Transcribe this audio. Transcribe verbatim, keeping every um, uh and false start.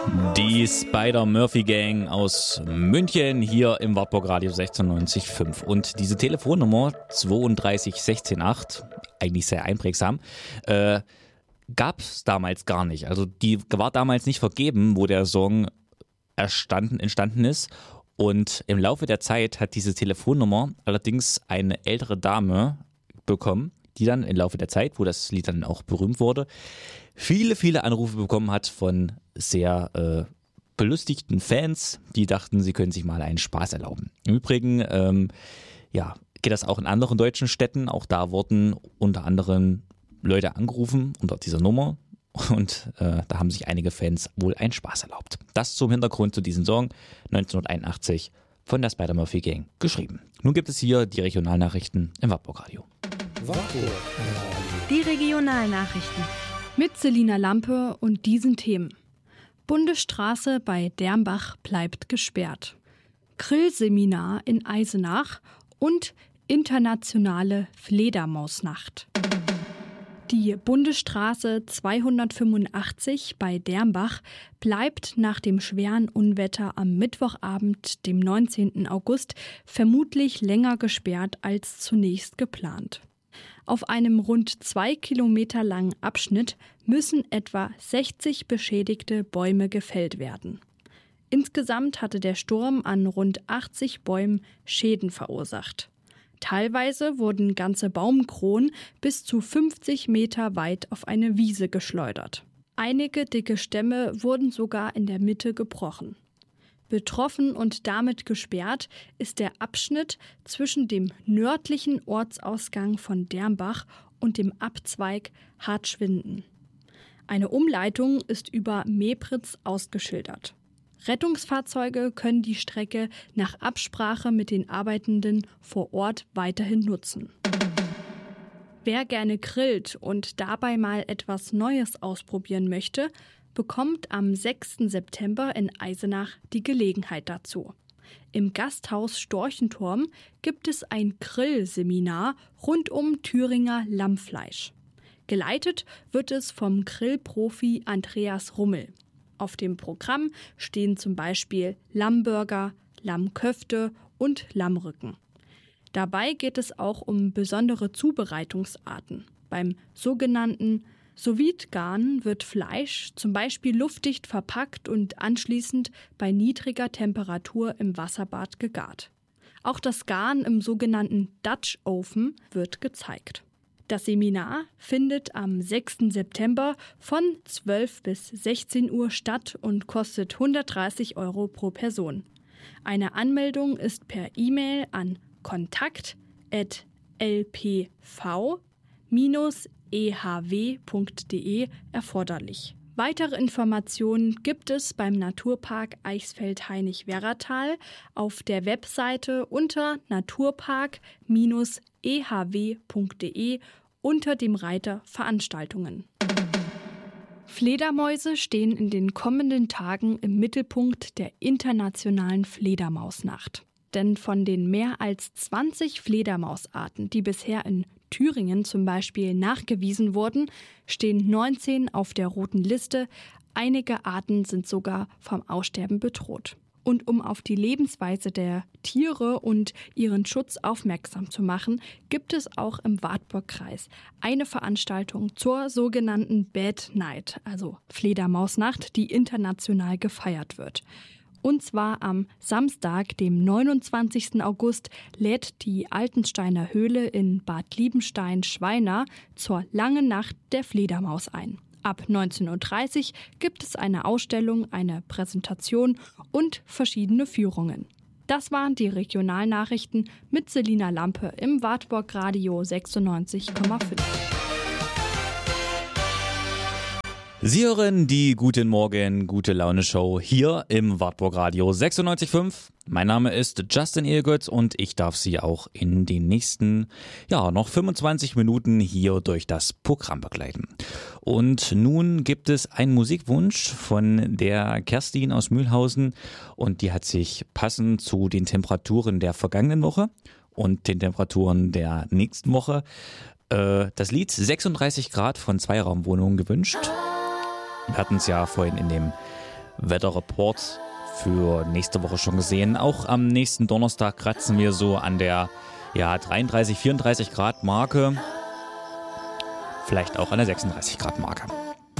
Die Spider-Murphy-Gang aus München hier im Wartburg Radio sechsundneunzig Komma fünf. Und diese Telefonnummer zweiunddreißig sechzehn acht, eigentlich sehr einprägsam, äh, gab es damals gar nicht. Also die war damals nicht vergeben, wo der Song erstanden, entstanden ist. Und im Laufe der Zeit hat diese Telefonnummer allerdings eine ältere Dame bekommen, die dann im Laufe der Zeit, wo das Lied dann auch berühmt wurde, viele, viele Anrufe bekommen hat von sehr äh, belustigten Fans, die dachten, sie können sich mal einen Spaß erlauben. Im Übrigen ähm, ja, geht das auch in anderen deutschen Städten. Auch da wurden unter anderem Leute angerufen unter dieser Nummer und äh, da haben sich einige Fans wohl einen Spaß erlaubt. Das zum Hintergrund zu diesem Song neunzehnhunderteinundachtzig von der Spider-Murphy Gang geschrieben. Nun gibt es hier die Regionalnachrichten im Wartburg Radio. Die Regionalnachrichten mit Selina Lampe und diesen Themen. Bundesstraße bei Dermbach bleibt gesperrt. Grillseminar in Eisenach und internationale Fledermausnacht. Die Bundesstraße zweihundertfünfundachtzig bei Dermbach bleibt nach dem schweren Unwetter am Mittwochabend, dem neunzehnten August, vermutlich länger gesperrt als zunächst geplant. Auf einem rund zwei Kilometer langen Abschnitt müssen etwa sechzig beschädigte Bäume gefällt werden. Insgesamt hatte der Sturm an rund achtzig Bäumen Schäden verursacht. Teilweise wurden ganze Baumkronen bis zu fünfzig Meter weit auf eine Wiese geschleudert. Einige dicke Stämme wurden sogar in der Mitte gebrochen. Betroffen und damit gesperrt ist der Abschnitt zwischen dem nördlichen Ortsausgang von Dermbach und dem Abzweig Hartschwinden. Eine Umleitung ist über Mepritz ausgeschildert. Rettungsfahrzeuge können die Strecke nach Absprache mit den Arbeitenden vor Ort weiterhin nutzen. Wer gerne grillt und dabei mal etwas Neues ausprobieren möchte, bekommt am sechsten September in Eisenach die Gelegenheit dazu. Im Gasthaus Storchenturm gibt es ein Grillseminar rund um Thüringer Lammfleisch. Geleitet wird es vom Grillprofi Andreas Rummel. Auf dem Programm stehen zum Beispiel Lammburger, Lammköfte und Lammrücken. Dabei geht es auch um besondere Zubereitungsarten. Beim sogenannten Sous-Vide-Garen wird Fleisch zum Beispiel luftdicht verpackt und anschließend bei niedriger Temperatur im Wasserbad gegart. Auch das Garen im sogenannten Dutch Oven wird gezeigt. Das Seminar findet am sechsten September von zwölf bis sechzehn Uhr statt und kostet hundertdreißig Euro pro Person. Eine Anmeldung ist per E-Mail an kontakt at l p v dash e h w punkt d e erforderlich. Weitere Informationen gibt es beim Naturpark Eichsfeld-Hainich-Werratal auf der Webseite unter naturpark dash e h w punkt d e unter dem Reiter Veranstaltungen. Fledermäuse stehen in den kommenden Tagen im Mittelpunkt der internationalen Fledermausnacht. Denn von den mehr als zwanzig Fledermausarten, die bisher in Thüringen zum Beispiel nachgewiesen wurden, stehen neunzehn auf der roten Liste. Einige Arten sind sogar vom Aussterben bedroht. Und um auf die Lebensweise der Tiere und ihren Schutz aufmerksam zu machen, gibt es auch im Wartburgkreis eine Veranstaltung zur sogenannten Bad Night, also Fledermausnacht, die international gefeiert wird. Und zwar am Samstag, dem neunundzwanzigsten August, lädt die Altensteiner Höhle in Bad Liebenstein-Schweina zur langen Nacht der Fledermaus ein. Ab neunzehn Uhr dreißig gibt es eine Ausstellung, eine Präsentation und verschiedene Führungen. Das waren die Regionalnachrichten mit Selina Lampe im Wartburg Radio sechsundneunzig Komma fünf. Sie hören die Guten Morgen, Gute Laune Show hier im Wartburg Radio sechsundneunzig Komma fünf. Mein Name ist Justin Ehrgötz und ich darf Sie auch in den nächsten, ja, noch fünfundzwanzig Minuten hier durch das Programm begleiten. Und nun gibt es einen Musikwunsch von der Kerstin aus Mühlhausen und die hat sich passend zu den Temperaturen der vergangenen Woche und den Temperaturen der nächsten Woche äh, das Lied sechsunddreißig Grad von Zweiraumwohnungen gewünscht. Wir hatten es ja vorhin in dem Wetterreport für nächste Woche schon gesehen. Auch am nächsten Donnerstag kratzen wir so an der ja, dreiunddreißig, vierunddreißig Grad Marke. Vielleicht auch an der sechsunddreißig Grad Marke.